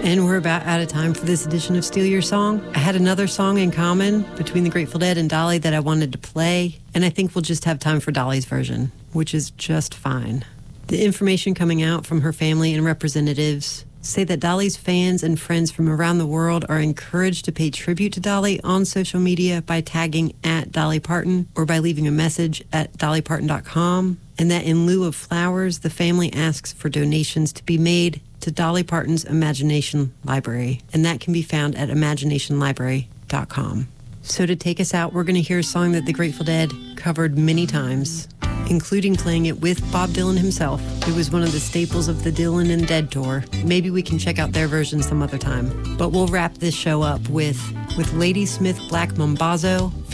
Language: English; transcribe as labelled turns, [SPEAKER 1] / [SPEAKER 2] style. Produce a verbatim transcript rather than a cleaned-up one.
[SPEAKER 1] And we're about out of time for this edition of Steal Your Song. I had another song in common between the Grateful Dead and Dolly that I wanted to play, and I think we'll just have time for Dolly's version, which is just fine. The information coming out from her family and representatives say that Dolly's fans and friends from around the world are encouraged to pay tribute to Dolly on social media by tagging at Dolly Parton or by leaving a message at dolly parton dot com, and that in lieu of flowers, the family asks for donations to be made to Dolly Parton's Imagination Library, and that can be found at imagination library dot com. So to take us out, we're going to hear a song that the Grateful Dead covered many times, including playing it with Bob Dylan himself. It was one of the staples of the Dylan and Dead tour. Maybe we can check out their version some other time. But we'll wrap this show up with, with Ladysmith Black Mambazo